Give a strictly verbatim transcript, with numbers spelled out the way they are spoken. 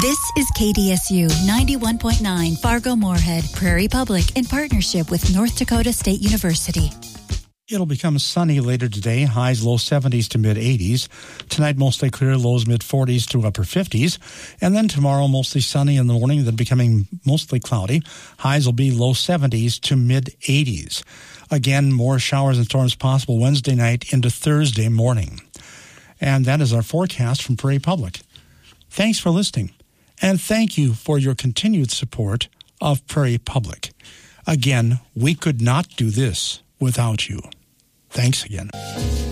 This is K D S U ninety-one point nine Fargo-Moorhead, Prairie Public, in partnership with North Dakota State University. It'll become sunny later today, highs low seventies to mid eighties. Tonight, mostly clear, lows mid forties to upper fifties. And then tomorrow, mostly sunny in the morning, then becoming mostly cloudy. Highs will be low seventies to mid eighties. Again, more showers and storms possible Wednesday night into Thursday morning. And that is our forecast from Prairie Public. Thanks for listening. And thank you for your continued support of Prairie Public. Again, we could not do this without you. Thanks again.